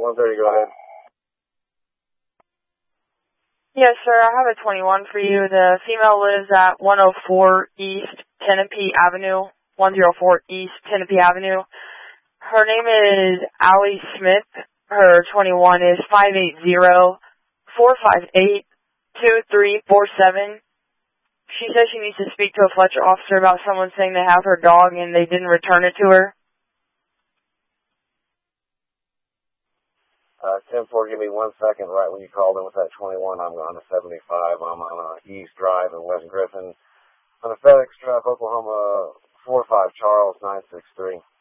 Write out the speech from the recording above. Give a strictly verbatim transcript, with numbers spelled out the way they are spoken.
one thirty, go ahead. Yes, sir, I have a twenty-one for you. The female lives at one oh four East Tenopy Avenue, one oh four East Tenopy Avenue. Her name is Allie Smith. Her twenty-one is five eight zero, four five eight, two three four seven. She says she needs to speak to a Fletcher officer about someone saying they have her dog and they didn't return it to her. Uh, ten four, give me one second. Right when you called in with that twenty-one, I'm on a seventy-five. I'm on a East Drive in West Griffin. On a FedEx truck, Oklahoma, four five Charles, nine six three.